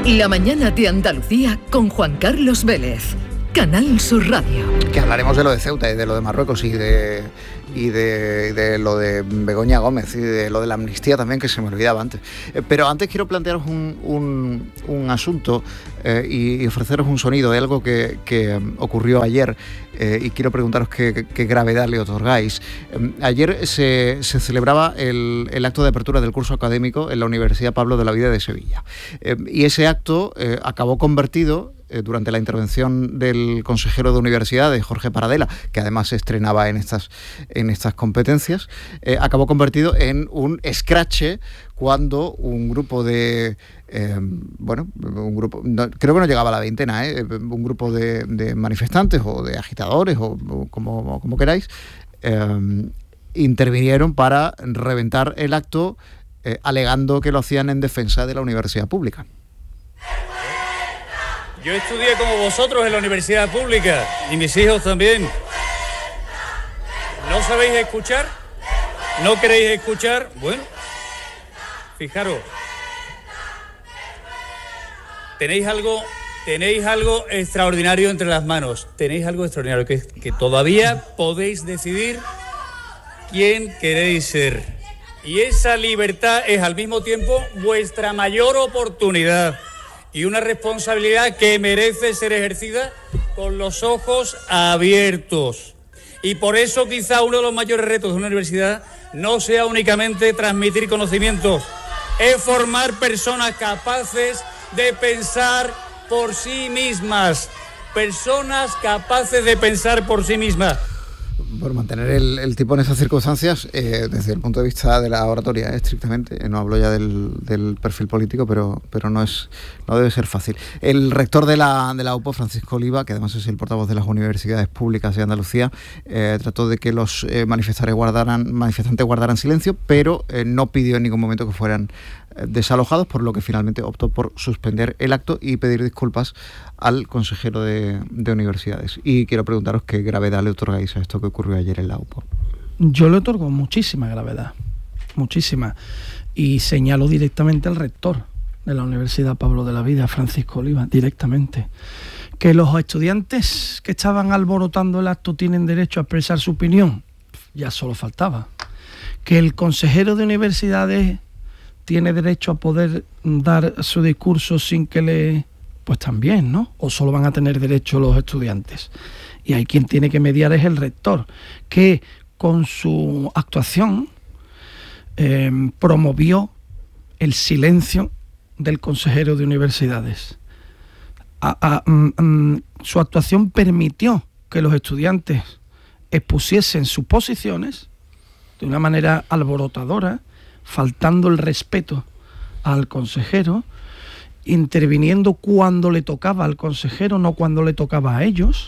La mañana de Andalucía con Juan Carlos Vélez. Canal Sur Radio. Que hablaremos de lo de Ceuta y de lo de Marruecos y de lo de Begoña Gómez y de lo de la amnistía también, que se me olvidaba antes. Pero antes quiero plantearos un asunto y ofreceros un sonido de algo que ocurrió ayer y quiero preguntaros qué gravedad le otorgáis. Ayer se celebraba el acto de apertura del curso académico en la Universidad Pablo de la Vida de Sevilla. Y ese acto acabó convertido, durante la intervención del consejero de universidades, Jorge Paradela, que además se estrenaba en estas competencias, acabó convertido en un escrache cuando un grupo de... creo que no llegaba a la veintena, un grupo de manifestantes o de agitadores o como queráis, intervinieron para reventar el acto, alegando que lo hacían en defensa de la universidad pública. Yo estudié como vosotros en la universidad pública y mis hijos también. ¿No sabéis escuchar? ¿No queréis escuchar? Bueno, fijaros. Tenéis algo extraordinario entre las manos. Tenéis algo extraordinario, que todavía podéis decidir quién queréis ser. Y esa libertad es al mismo tiempo vuestra mayor oportunidad. Y una responsabilidad que merece ser ejercida con los ojos abiertos. Y por eso quizá uno de los mayores retos de una universidad no sea únicamente transmitir conocimientos, es formar personas capaces de pensar por sí mismas. Personas capaces de pensar por sí mismas. Por mantener el tipo en esas circunstancias, desde el punto de vista de la oratoria, estrictamente, no hablo ya del perfil político, pero no debe ser fácil. El rector de la UPO, Francisco Oliva, que además es el portavoz de las universidades públicas de Andalucía, trató de que los manifestantes guardaran silencio, pero no pidió en ningún momento que fueran desalojados, por lo que finalmente optó por suspender el acto y pedir disculpas al consejero de universidades. Y quiero preguntaros qué gravedad le otorgáis a esto que ocurrió ayer en la UPO. Yo le otorgo muchísima gravedad, muchísima, y señalo directamente al rector de la Universidad Pablo de la Vida, Francisco Oliva, directamente. Que los estudiantes que estaban alborotando el acto tienen derecho a expresar su opinión, ya solo faltaba. Que el consejero de universidades tiene derecho a poder dar su discurso sin que le... Pues también, ¿no? O solo van a tener derecho los estudiantes. Y ahí quien tiene que mediar es el rector, que con su actuación promovió el silencio del consejero de universidades. Su actuación permitió que los estudiantes expusiesen sus posiciones de una manera alborotadora, faltando el respeto al consejero, interviniendo cuando le tocaba al consejero, no cuando le tocaba a ellos,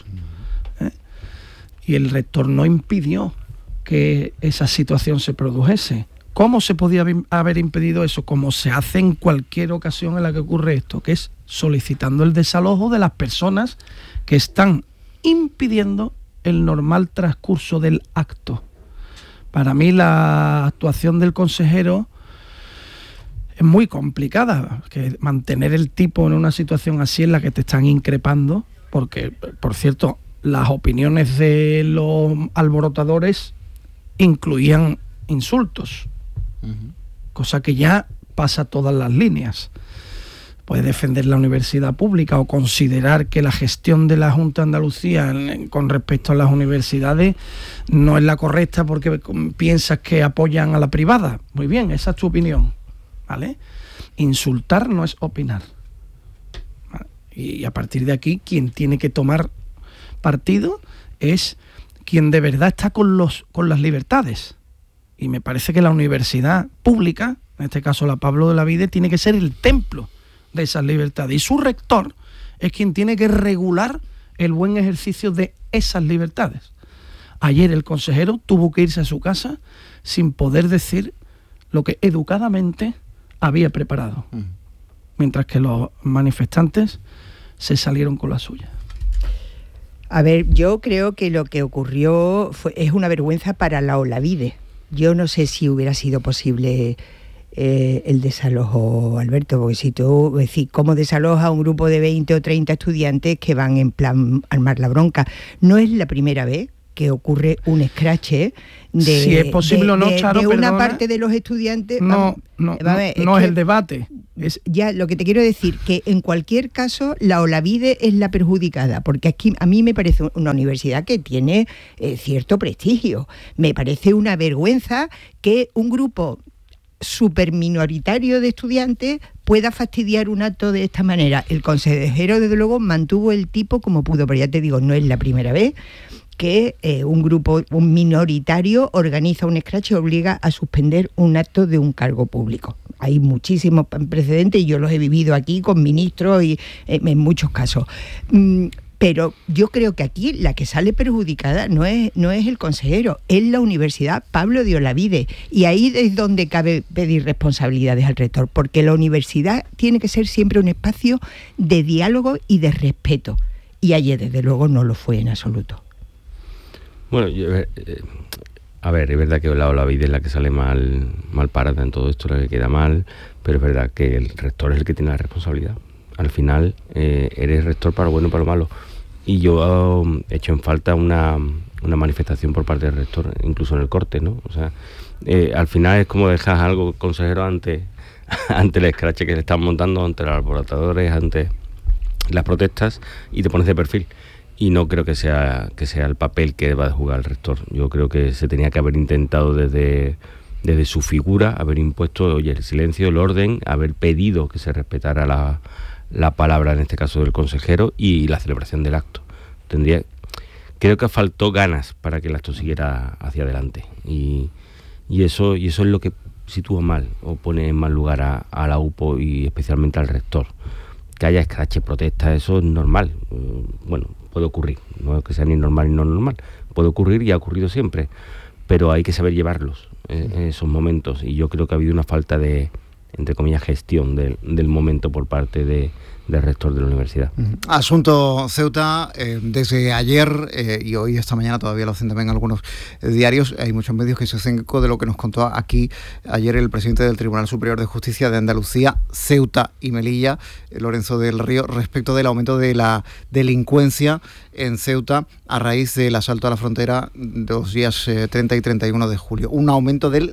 y el rector no impidió que esa situación se produjese. ¿Cómo se podía haber impedido eso? Como se hace en cualquier ocasión en la que ocurre esto, que es solicitando el desalojo de las personas que están impidiendo el normal transcurso del acto. Para mí la actuación del consejero es muy complicada, que mantener el tipo en una situación así en la que te están increpando, porque, por cierto, las opiniones de los alborotadores incluían insultos, cosa que ya pasa todas las líneas. Puede defender la universidad pública o considerar que la gestión de la Junta de Andalucía con respecto a las universidades no es la correcta porque piensas que apoyan a la privada. Muy bien, esa es tu opinión, ¿vale? Insultar no es opinar, ¿vale? Y a partir de aquí, quien tiene que tomar partido es quien de verdad está con las libertades. Y me parece que la universidad pública, en este caso la Pablo de la Vida, tiene que ser el templo de esas libertades. Y su rector es quien tiene que regular el buen ejercicio de esas libertades. Ayer el consejero tuvo que irse a su casa sin poder decir lo que educadamente había preparado, mientras que los manifestantes se salieron con la suya. A ver, yo creo que lo que ocurrió es una vergüenza para la Olavide. Yo no sé si hubiera sido posible el desalojo, Alberto, porque si tú, es decir, ¿cómo desaloja a un grupo de 20 o 30 estudiantes que van en plan armar la bronca? No es la primera vez que ocurre un escrache de, si es posible o no, Charo, de una perdona, parte de los estudiantes. No es el debate. Ya, lo que te quiero decir, que en cualquier caso la Olavide es la perjudicada, porque aquí a mí me parece una universidad que tiene cierto prestigio. Me parece una vergüenza que un grupo súper minoritario de estudiantes pueda fastidiar un acto de esta manera. El consejero, desde luego, mantuvo el tipo como pudo, pero ya te digo, no es la primera vez que un minoritario organiza un escrache y obliga a suspender un acto de un cargo público. Hay muchísimos precedentes y yo los he vivido aquí con ministros y en muchos casos. Pero yo creo que aquí la que sale perjudicada no es el consejero, es la Universidad Pablo de Olavide. Y ahí es donde cabe pedir responsabilidades al rector, porque la universidad tiene que ser siempre un espacio de diálogo y de respeto. Y ayer, desde luego, no lo fue en absoluto. Bueno, a ver, es verdad que la Olavide es la que sale mal parada en todo esto, la que queda mal, pero es verdad que el rector es el que tiene la responsabilidad. Al final, eres rector para lo bueno y para lo malo. Y yo he hecho en falta una manifestación por parte del rector, incluso en el corte, ¿no? O sea, al final es como dejas algo, consejero, ante el escrache que le están montando, ante los alborotadores, ante las protestas, y te pones de perfil. Y no creo que sea el papel que deba de jugar el rector. Yo creo que se tenía que haber intentado desde su figura, haber impuesto, el silencio, el orden, haber pedido que se respetara la palabra, en este caso del consejero, y la celebración del acto. Creo que faltó ganas para que el acto siguiera hacia adelante. Y eso es lo que sitúa mal, o pone en mal lugar a la UPO y especialmente al rector. Que haya escrache, protesta, eso es normal. Bueno, puede ocurrir, no es que sea ni normal ni no normal, puede ocurrir y ha ocurrido siempre, pero hay que saber llevarlos en esos momentos, y yo creo que ha habido una falta de, entre comillas, gestión del momento por parte del rector de la universidad. Asunto Ceuta, desde ayer y hoy, esta mañana, todavía lo hacen también algunos diarios, hay muchos medios que se hacen eco de lo que nos contó aquí ayer el presidente del Tribunal Superior de Justicia de Andalucía, Ceuta y Melilla, Lorenzo del Río, respecto del aumento de la delincuencia en Ceuta a raíz del asalto a la frontera de los días 30 y 31 de julio. Un aumento del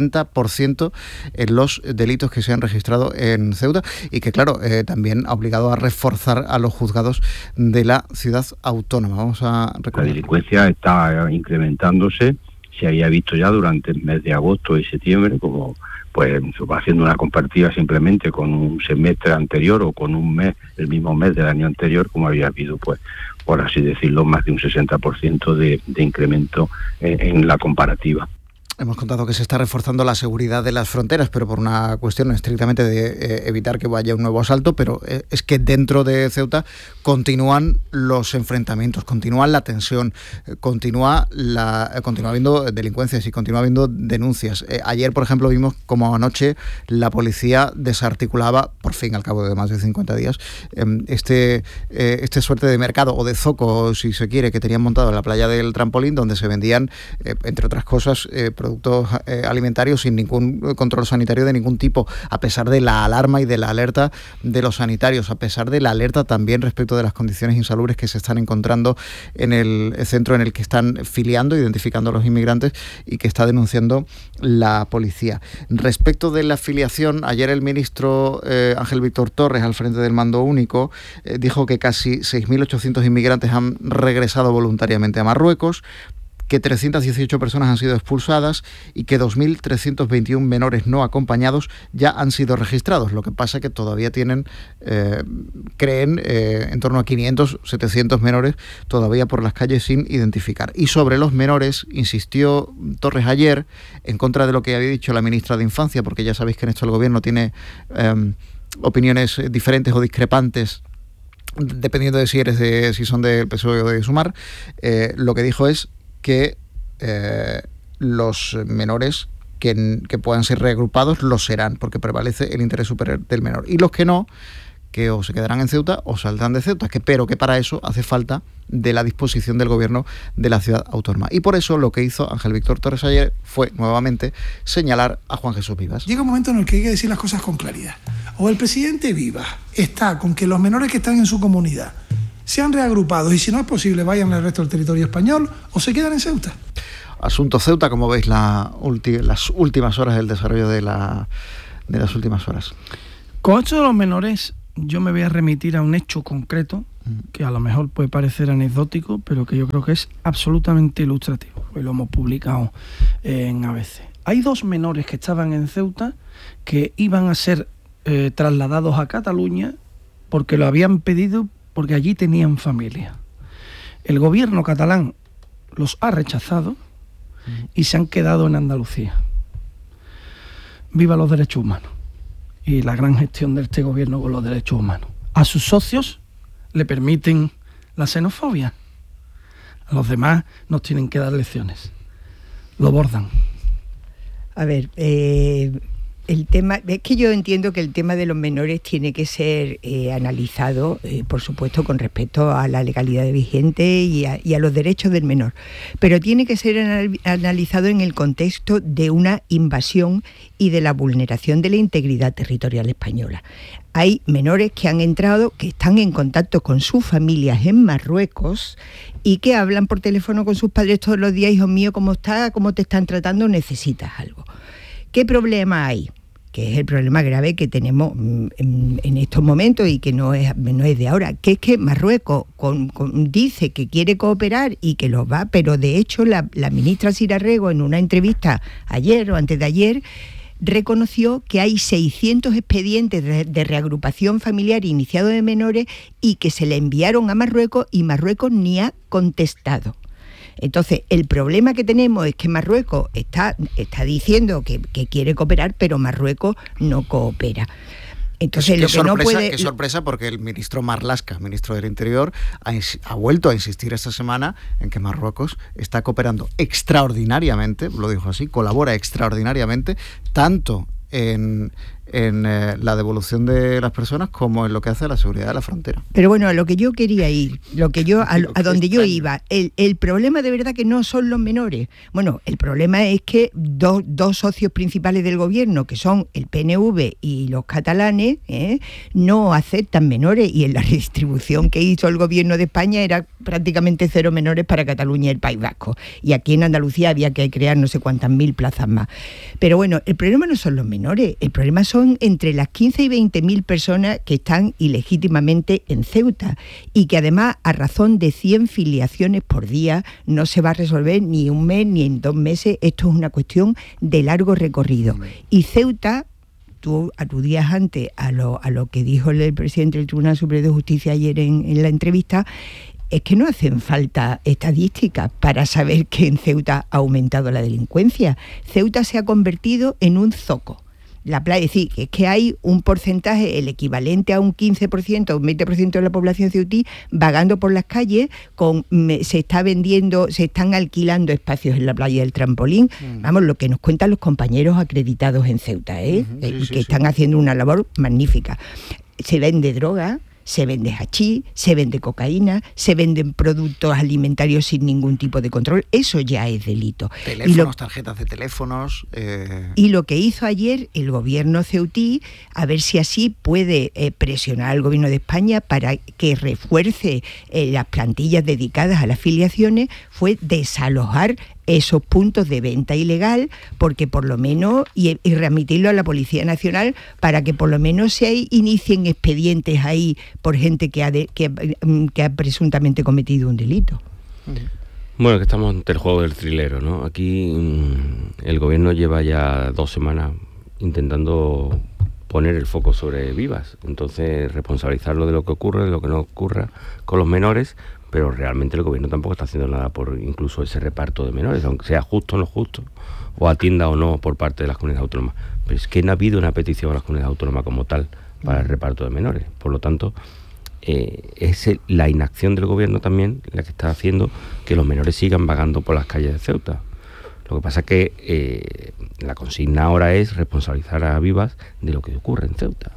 60% en los delitos que se han registrado en Ceuta y que, claro, también ha obligado a reforzar a los juzgados de la ciudad autónoma. Vamos a recordar. La delincuencia está incrementándose, se había visto ya durante el mes de agosto y septiembre, como pues haciendo una comparativa simplemente con un semestre anterior o con un mes, el mismo mes del año anterior, como había habido, pues, por así decirlo, más de un 60% de incremento en la comparativa. Hemos contado que se está reforzando la seguridad de las fronteras, pero por una cuestión estrictamente de evitar que vaya un nuevo asalto, pero es que dentro de Ceuta continúan los enfrentamientos, continúa la tensión, continúa habiendo delincuencias y continúa habiendo denuncias. Ayer, por ejemplo, vimos como anoche la policía desarticulaba, por fin, al cabo de más de 50 días, este suerte de mercado o de zoco, si se quiere, que tenían montado en la playa del Trampolín, donde se vendían, entre otras cosas, productos alimentarios sin ningún control sanitario de ningún tipo, a pesar de la alarma y de la alerta de los sanitarios, a pesar de la alerta también respecto de las condiciones insalubres que se están encontrando en el centro en el que están filiando, identificando a los inmigrantes y que está denunciando la policía. Respecto de la filiación, ayer el ministro Ángel Víctor Torres, al frente del mando único, dijo que casi 6.800 inmigrantes han regresado voluntariamente a Marruecos, que 318 personas han sido expulsadas y que 2.321 menores no acompañados ya han sido registrados. Lo que pasa es que todavía creen en torno a 500, 700 menores todavía por las calles sin identificar. Y sobre los menores, insistió Torres ayer, en contra de lo que había dicho la ministra de Infancia, porque ya sabéis que en esto el gobierno tiene opiniones diferentes o discrepantes, dependiendo de si son del PSOE o de Sumar. Lo que dijo es que los menores que puedan ser reagrupados lo serán, porque prevalece el interés superior del menor. Y los que no, que o se quedarán en Ceuta o saldrán de Ceuta, pero que para eso hace falta de la disposición del gobierno de la ciudad autónoma. Y por eso lo que hizo Ángel Víctor Torres ayer fue nuevamente señalar a Juan Jesús Vivas. Llega un momento en el que hay que decir las cosas con claridad. O el presidente Vivas está con que los menores que están en su comunidad sean reagrupados y si no es posible vayan al resto del territorio español, o se quedan en Ceuta. Asunto Ceuta, como veis, las últimas horas del desarrollo de las últimas horas. Con esto de los menores, yo me voy a remitir a un hecho concreto que a lo mejor puede parecer anecdótico, pero que yo creo que es absolutamente ilustrativo. Hoy lo hemos publicado en ABC. Hay 2 menores que estaban en Ceuta que iban a ser trasladados a Cataluña porque lo habían pedido, porque allí tenían familia. El gobierno catalán los ha rechazado y se han quedado en Andalucía. Viva los derechos humanos y la gran gestión de este gobierno con los derechos humanos. A sus socios le permiten la xenofobia. A los demás nos tienen que dar lecciones. Lo bordan. A ver, el tema, es que yo entiendo que el tema de los menores tiene que ser analizado, por supuesto, con respecto a la legalidad vigente y a los derechos del menor, pero tiene que ser analizado en el contexto de una invasión y de la vulneración de la integridad territorial española. Hay menores que han entrado, que están en contacto con sus familias en Marruecos y que hablan por teléfono con sus padres todos los días: hijo mío, ¿cómo está? ¿Cómo te están tratando? ¿Necesitas algo? ¿Qué problema hay? Que es el problema grave que tenemos en estos momentos y que no es de ahora, que es que Marruecos dice que quiere cooperar y que lo va, pero de hecho la ministra Sira Rego, en una entrevista ayer o antes de ayer, reconoció que hay 600 expedientes de reagrupación familiar iniciados de menores y que se le enviaron a Marruecos y Marruecos ni ha contestado. Entonces, el problema que tenemos es que Marruecos está diciendo que quiere cooperar, pero Marruecos no coopera. Entonces, qué sorpresa, porque el ministro Marlaska, ministro del Interior, ha vuelto a insistir esta semana en que Marruecos está cooperando extraordinariamente, lo dijo así, colabora extraordinariamente, tanto en la devolución de las personas como en lo que hace a la seguridad de la frontera. Pero bueno, a lo que yo quería ir, a donde yo iba, el problema de verdad que no son los menores. Bueno, el problema es que dos socios principales del gobierno, que son el PNV y los catalanes, no aceptan menores, y en la redistribución que hizo el gobierno de España era prácticamente 0 menores para Cataluña y el País Vasco. Y aquí en Andalucía había que crear no sé cuántas mil plazas más. Pero bueno, el problema no son los menores, el problema son entre las 15 y 20.000 personas que están ilegítimamente en Ceuta y que además, a razón de 100 filiaciones por día, no se va a resolver ni un mes ni en 2 meses. Esto es una cuestión de largo recorrido. Y Ceuta, tú aludías antes a lo que dijo el presidente del Tribunal Superior de Justicia ayer en la entrevista, es que no hacen falta estadísticas para saber que en Ceuta ha aumentado la delincuencia. Ceuta se ha convertido en un zoco. La playa, es decir, es que hay un porcentaje, el equivalente a un 15% o un 20% de la población ceutí vagando por las calles, se están alquilando espacios en la playa del Trampolín. Vamos, lo que nos cuentan los compañeros acreditados en Ceuta, están haciendo una labor magnífica. Se vende droga, se vende hachís, se vende cocaína, se venden productos alimentarios sin ningún tipo de control. Eso ya es delito. Teléfonos, tarjetas de teléfonos. Y lo que hizo ayer el gobierno ceutí, a ver si así puede presionar al gobierno de España para que refuerce las plantillas dedicadas a las filiaciones, fue desalojar esos puntos de venta ilegal, porque por lo menos, y remitirlo a la Policía Nacional para que por lo menos se inicien expedientes ahí por gente que ha presuntamente cometido un delito. Bueno, que estamos ante el juego del trilero, ¿no? Aquí el gobierno lleva ya 2 semanas intentando poner el foco sobre Vivas, entonces responsabilizarlo de lo que ocurre, de lo que no ocurra con los menores, pero realmente el gobierno tampoco está haciendo nada por incluso ese reparto de menores, aunque sea justo o no justo, o atienda o no por parte de las comunidades autónomas. Pero es que no ha habido una petición a las comunidades autónomas como tal para el reparto de menores. Por lo tanto, es la inacción del gobierno también la que está haciendo que los menores sigan vagando por las calles de Ceuta. Lo que pasa es que la consigna ahora es responsabilizar a Vivas de lo que ocurre en Ceuta.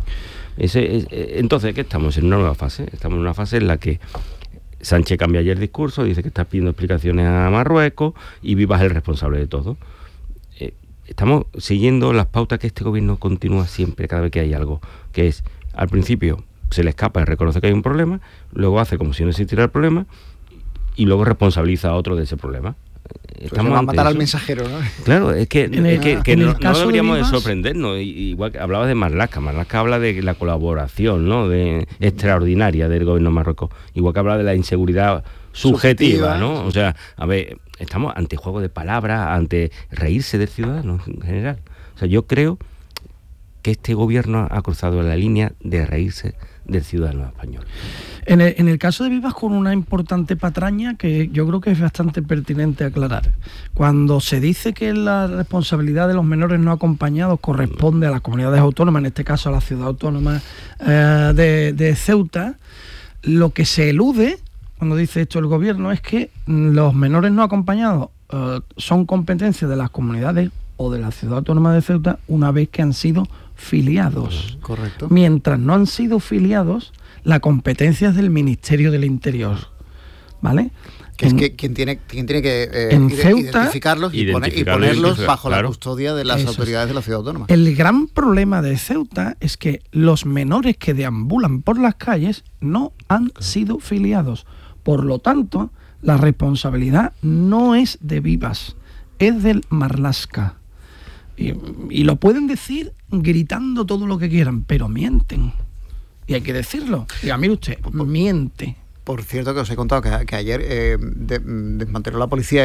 Entonces, ¿qué estamos? En una nueva fase. Estamos en una fase en la que Sánchez cambia ayer el discurso, dice que está pidiendo explicaciones a Marruecos y Vivas es el responsable de todo. Estamos siguiendo las pautas que este gobierno continúa siempre, cada vez que hay algo, que es, al principio se le escapa y reconoce que hay un problema, luego hace como si no existiera el problema y luego responsabiliza a otro de ese problema. Estamos a matar al mensajero, ¿no? Claro, es que no deberíamos de sorprendernos. Igual que hablabas de Marlaska habla de la colaboración, ¿no?, de extraordinaria del gobierno de Marruecos, igual que habla de la inseguridad subjetiva, ¿no? O sea, a ver, estamos ante juego de palabras, ante reírse del ciudadano en general. O sea, yo creo que este gobierno ha cruzado la línea de reírse del ciudadano español. En el caso de Vivas, con una importante patraña que yo creo que es bastante pertinente aclarar. Cuando se dice que la responsabilidad de los menores no acompañados corresponde a las comunidades autónomas, en este caso a la ciudad autónoma de Ceuta, lo que se elude cuando dice esto el gobierno es que los menores no acompañados son competencia de las comunidades o de la ciudad autónoma de Ceuta una vez que han sido filiados. Correcto. Mientras no han sido filiados, la competencia es del Ministerio del Interior, ¿vale? Que es que quien tiene que identificarlos y ponerlos bajo la custodia de las autoridades de la ciudad autónoma. El gran problema de Ceuta es que los menores que deambulan por las calles no han sido filiados. Por lo tanto, la responsabilidad no es de Vivas, es del Marlaska. Y lo pueden decir gritando todo lo que quieran, pero mienten. Y hay que decirlo. Diga, mire usted, miente. Por cierto, que os he contado que ayer desmanteló la policía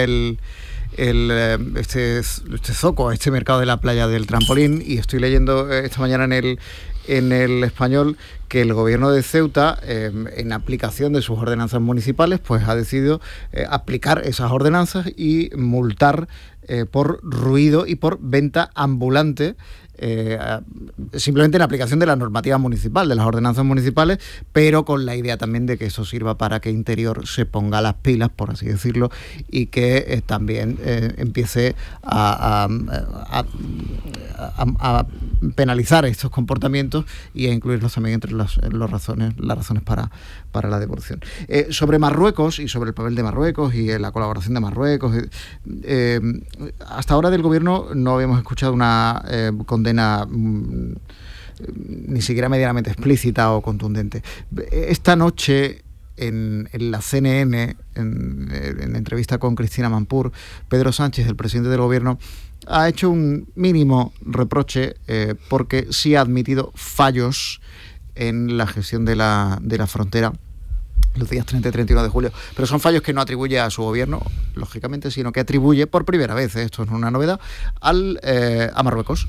este zoco, este mercado de la playa del Trampolín, y estoy leyendo esta mañana en el Español que el gobierno de Ceuta, en aplicación de sus ordenanzas municipales, pues ha decidido aplicar esas ordenanzas y multar por ruido y por venta ambulante, simplemente en aplicación de la normativa municipal, de las ordenanzas municipales, pero con la idea también de que eso sirva para que Interior se ponga las pilas, por así decirlo, y que también empiece a penalizar estos comportamientos y a incluirlos también entre las razones para la devolución. Sobre Marruecos y sobre el papel de Marruecos y la colaboración de Marruecos, hasta ahora del gobierno no habíamos escuchado una condena ni siquiera medianamente explícita o contundente. Esta noche en la CNN, en entrevista con Cristina Mampur, Pedro Sánchez, el presidente del gobierno, ha hecho un mínimo reproche porque sí ha admitido fallos en la gestión de la frontera los días 30 y 31 de julio, pero son fallos que no atribuye a su gobierno, lógicamente, sino que atribuye por primera vez, esto es una novedad, a Marruecos.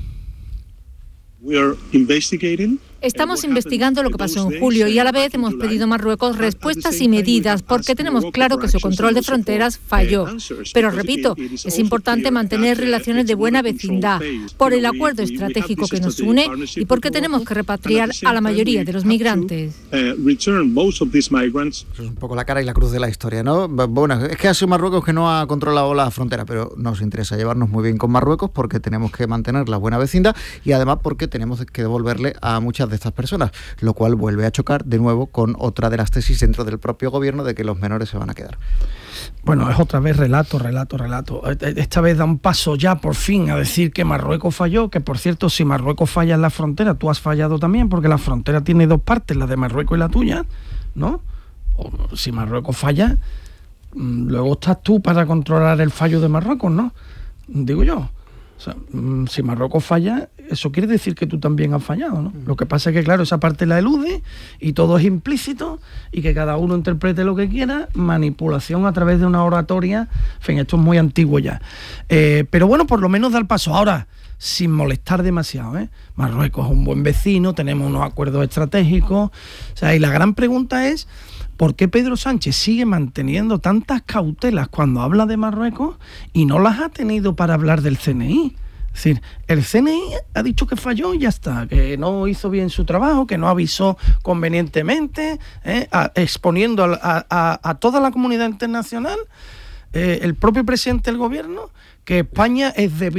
Estamos investigando lo que pasó en julio y a la vez hemos pedido a Marruecos respuestas y medidas porque tenemos claro que su control de fronteras falló. Pero repito, es importante mantener relaciones de buena vecindad por el acuerdo estratégico que nos une y porque tenemos que repatriar a la mayoría de los migrantes. Es un poco la cara y la cruz de la historia, ¿no? Bueno, es que ha sido Marruecos que no ha controlado la frontera, pero nos interesa llevarnos muy bien con Marruecos porque tenemos que mantener la buena vecindad y además porque tenemos que devolverle a muchas de estas personas, lo cual vuelve a chocar de nuevo con otra de las tesis dentro del propio gobierno de que los menores se van a quedar. Bueno, es otra vez relato. Esta vez da un paso ya por fin a decir que Marruecos falló, que por cierto, si Marruecos falla en la frontera, tú has fallado también, porque la frontera tiene dos partes, la de Marruecos y la tuya, ¿no? O si Marruecos falla, luego estás tú para controlar el fallo de Marruecos, ¿no? Digo yo. O sea, si Marruecos falla, eso quiere decir que tú también has fallado, ¿no? Lo que pasa es que, claro, esa parte la elude y todo es implícito y que cada uno interprete lo que quiera, manipulación a través de una oratoria, en fin, esto es muy antiguo ya. Pero bueno, por lo menos da el paso. Ahora, sin molestar demasiado, Marruecos es un buen vecino, tenemos unos acuerdos estratégicos, o sea, y la gran pregunta es, ¿por qué Pedro Sánchez sigue manteniendo tantas cautelas cuando habla de Marruecos y no las ha tenido para hablar del CNI? Es decir, el CNI ha dicho que falló y ya está, que no hizo bien su trabajo, que no avisó convenientemente, exponiendo a toda la comunidad internacional, el propio presidente del gobierno, que España es débil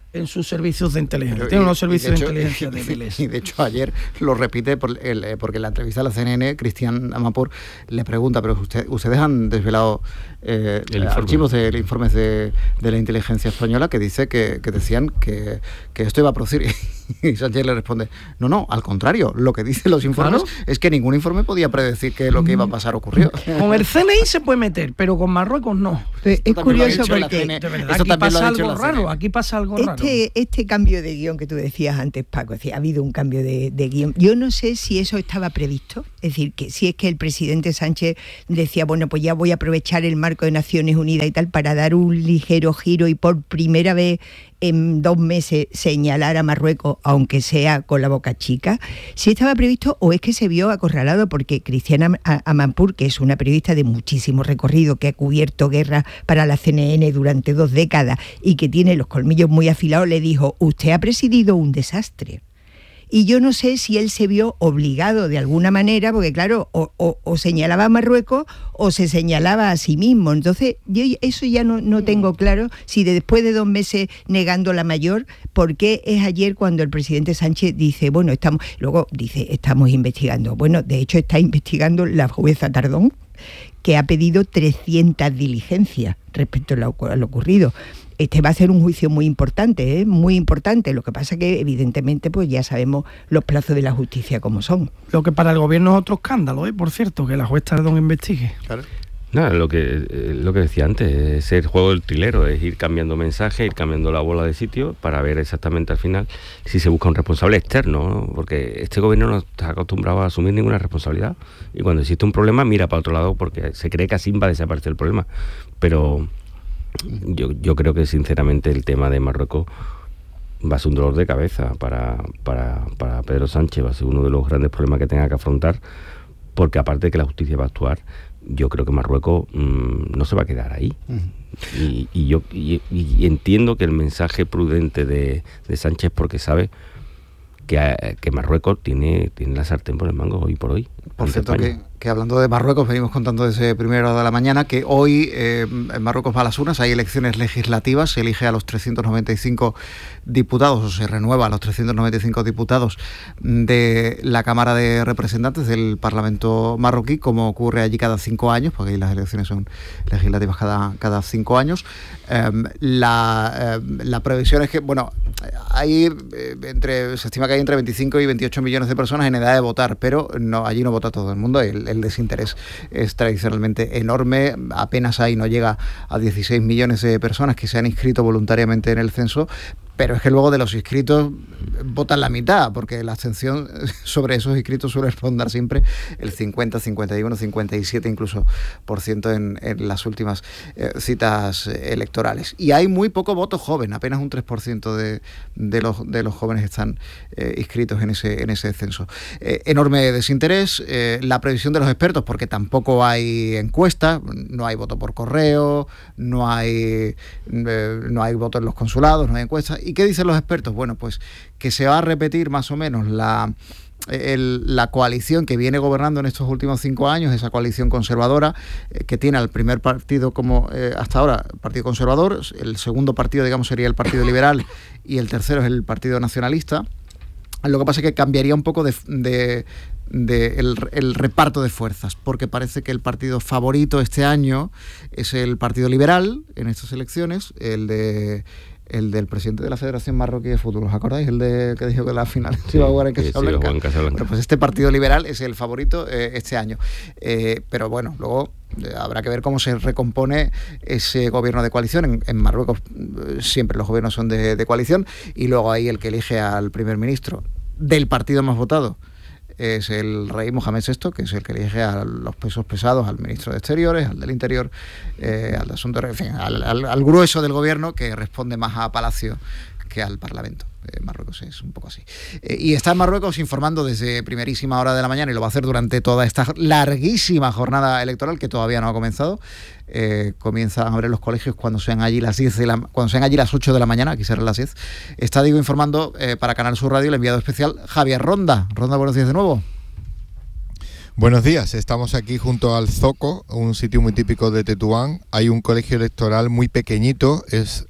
en sus servicios de inteligencia. Tiene unos servicios de inteligencia débiles. Y de hecho ayer lo repite porque en la entrevista a la CNN, Cristian Amanpour le pregunta, pero ustedes han desvelado archivos de informes de la inteligencia española que dice que decían que esto iba a producir. Y Sánchez le responde, no, al contrario, lo que dicen los informes es que ningún informe podía predecir que lo que iba a pasar ocurrió. Con el CNI se puede meter, pero con Marruecos no. Es curioso porque aquí pasa algo raro. Este cambio de guión que tú decías antes, Paco, ha habido un cambio de guión. Yo no sé si eso estaba previsto, es decir, que si es que el presidente Sánchez decía, bueno, pues ya voy a aprovechar el marco de Naciones Unidas y tal para dar un ligero giro y por primera vez en 2 meses señalar a Marruecos, aunque sea con la boca chica, si estaba previsto o es que se vio acorralado, porque Cristian Amanpour, que es una periodista de muchísimo recorrido, que ha cubierto guerra para la CNN durante 2 décadas y que tiene los colmillos muy afilados, le dijo, usted ha presidido un desastre. Y yo no sé si él se vio obligado de alguna manera, porque claro, o señalaba a Marruecos o se señalaba a sí mismo. Entonces, yo eso ya no tengo claro, si después de 2 meses negando la mayor, ¿por qué es ayer cuando el presidente Sánchez dice, bueno, estamos investigando? Bueno, de hecho está investigando la jueza Tardón, que ha pedido 300 diligencias respecto a lo ocurrido. Este va a ser un juicio muy importante, muy importante. Lo que pasa es que, evidentemente, pues ya sabemos los plazos de la justicia como son. Lo que para el gobierno es otro escándalo, por cierto, que la juez Tardón investigue. Claro. Nada, lo que decía antes, es el juego del trilero, es ir cambiando mensajes, ir cambiando la bola de sitio para ver exactamente al final si se busca un responsable externo, ¿no? Porque este gobierno no está acostumbrado a asumir ninguna responsabilidad y cuando existe un problema mira para otro lado porque se cree que así va a desaparecer el problema. Pero yo creo que sinceramente el tema de Marruecos va a ser un dolor de cabeza para Pedro Sánchez, va a ser uno de los grandes problemas que tenga que afrontar, porque aparte de que la justicia va a actuar, yo creo que Marruecos no se va a quedar ahí. Y entiendo que el mensaje prudente de Sánchez, porque sabe que Marruecos tiene la sartén por el mango hoy por hoy. Por cierto, que hablando de Marruecos, venimos contando desde primera hora de la mañana que hoy en Marruecos va a las urnas, hay elecciones legislativas, se elige a los 395 diputados, o se renueva a los 395 diputados de la Cámara de Representantes del Parlamento marroquí, como ocurre allí cada 5 años, porque ahí las elecciones son legislativas cada 5 años. La previsión es que, bueno, se estima que hay entre 25 y 28 millones de personas en edad de votar, pero allí no vota todo el mundo. El desinterés es tradicionalmente enorme, apenas no llega a 16 millones de personas que se han inscrito voluntariamente en el censo, pero es que luego de los inscritos votan la mitad, porque la abstención sobre esos inscritos suele rondar siempre el 50, 51, 57 incluso % en las últimas citas electorales. Y hay muy poco voto joven, apenas un 3% de los jóvenes están inscritos en ese censo. Enorme desinterés, la previsión de los expertos, porque tampoco hay encuestas, no hay voto por correo, no hay voto en los consulados, no hay encuestas. ¿Y qué dicen los expertos? Bueno, pues que se va a repetir más o menos la coalición que viene gobernando en estos últimos 5 años, esa coalición conservadora que tiene al primer partido como hasta ahora, el Partido Conservador, el segundo partido, digamos, sería el Partido Liberal y el tercero es el Partido Nacionalista. Lo que pasa es que cambiaría un poco el reparto de fuerzas, porque parece que el partido favorito este año es el Partido Liberal en estas elecciones, el del presidente de la Federación Marroquí de Fútbol, ¿os acordáis? El que dijo que la final se iba a jugar en Casablanca. Bueno, pues este Partido Liberal es el favorito este año. Pero bueno, luego habrá que ver cómo se recompone ese gobierno de coalición. En Marruecos siempre los gobiernos son de coalición, y luego ahí el que elige al primer ministro del partido más votado es el rey Mohamed VI, que es el que elige a los pesos pesados, al ministro de Exteriores, al del Interior, al de Asuntos, en fin, al grueso del gobierno, que responde más a Palacio que al Parlamento. Marruecos es un poco así. Y está en Marruecos informando desde primerísima hora de la mañana, y lo va a hacer durante toda esta larguísima jornada electoral que todavía no ha comenzado. Comienzan a abrir los colegios cuando sean allí las 8 de la mañana, aquí serán las 10. Está, informando para Canal Sur Radio el enviado especial Javier Ronda. Ronda, buenos días de nuevo. Buenos días, estamos aquí junto al Zoco, un sitio muy típico de Tetuán. Hay un colegio electoral muy pequeñito,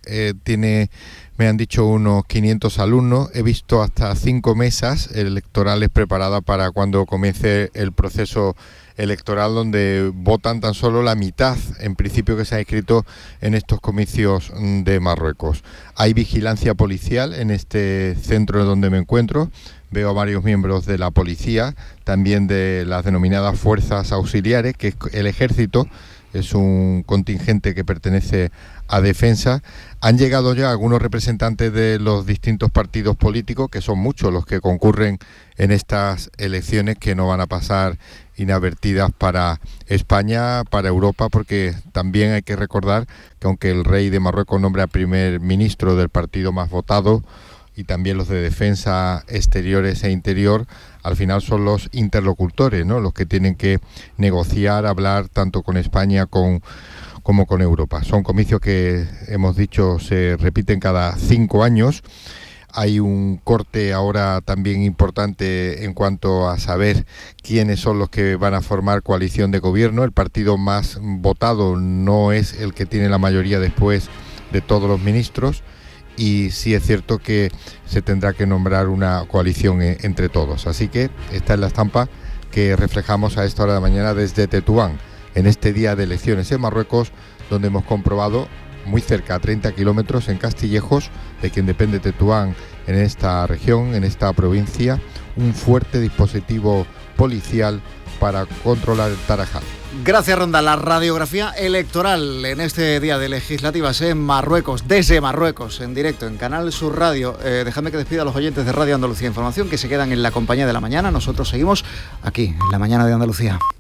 tiene, me han dicho, unos 500 alumnos. He visto hasta 5 mesas electorales preparadas para cuando comience el proceso electoral, donde votan tan solo la mitad, en principio, que se ha inscrito en estos comicios de Marruecos. Hay vigilancia policial en este centro donde me encuentro. Veo a varios miembros de la policía, también de las denominadas fuerzas auxiliares, que es el ejército, es un contingente que pertenece a defensa. Han llegado ya algunos representantes de los distintos partidos políticos, que son muchos los que concurren en estas elecciones, que no van a pasar inadvertidas para España, para Europa, porque también hay que recordar que aunque el rey de Marruecos nombra primer ministro del partido más votado, y también los de defensa exteriores e interior, al final son los interlocutores, ¿no?, los que tienen que negociar, hablar tanto con España como con Europa. Son comicios que, hemos dicho, se repiten cada 5 años. Hay un corte ahora también importante en cuanto a saber quiénes son los que van a formar coalición de gobierno. El partido más votado no es el que tiene la mayoría después de todos los ministros, y sí es cierto que se tendrá que nombrar una coalición entre todos. Así que esta es la estampa que reflejamos a esta hora de la mañana desde Tetuán, en este día de elecciones en Marruecos, donde hemos comprobado muy cerca, a 30 kilómetros, en Castillejos, de quien depende Tetuán en esta región, en esta provincia, un fuerte dispositivo policial para controlar el Tarajal. Gracias, Ronda. La radiografía electoral en este día de legislativas en Marruecos, desde Marruecos, en directo en Canal Sur Radio. Dejadme que despida a los oyentes de Radio Andalucía Información, que se quedan en la compañía de la mañana. Nosotros seguimos aquí, en la mañana de Andalucía.